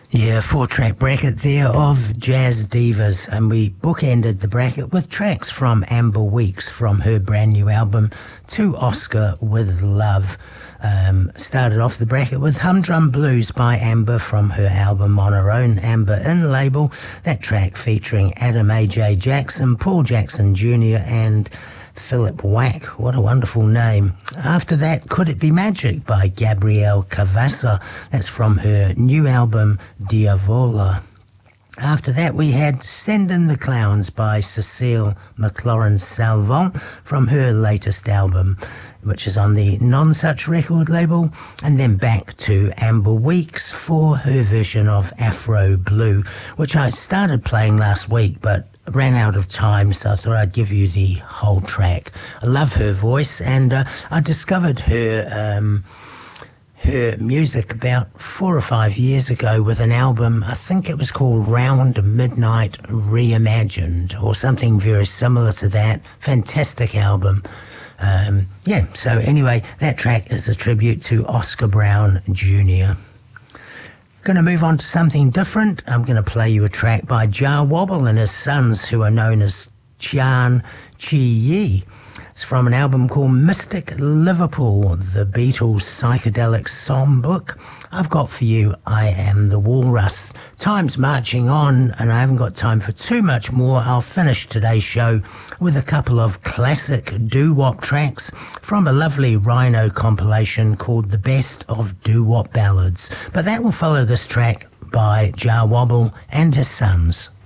Yeah, 4-track bracket there of Jazz Divas, and we bookended the bracket with tracks from Amber Weeks from her brand new album To Oscar With Love. Started off the bracket with Humdrum Blues by Amber from her album on her own Amber In label. That track featuring Adam A.J. Jackson, Paul Jackson Jr. and Philip Wack. What a wonderful name. After that, Could It Be Magic by Gabrielle Cavassa. That's from her new album Diavola. After that, we had Send in the Clowns by Cecile McLaurin Salvant from her latest album, which is on the Nonsuch record label. And then back to Amber Weeks for her version of Afro Blue, which I started playing last week, but ran out of time, so I thought I'd give you the whole track. I love her voice, and I discovered her music about 4 or 5 years ago with an album. I think it was called Round Midnight Reimagined or something very similar to that. Fantastic album. So anyway, that track is a tribute to Oscar Brown Jr. Going to move on to something different. I'm going to play you a track by Jah Wobble and his sons, who are known as Chan Chi Yi. It's from an album called Mystic Liverpool, the Beatles' psychedelic songbook. I've got for you I Am the Walrus. Time's marching on, and I haven't got time for too much more. I'll finish today's show with a couple of classic doo-wop tracks from a lovely Rhino compilation called The Best of Doo-Wop Ballads. But that will follow this track by Jah Wobble and his sons.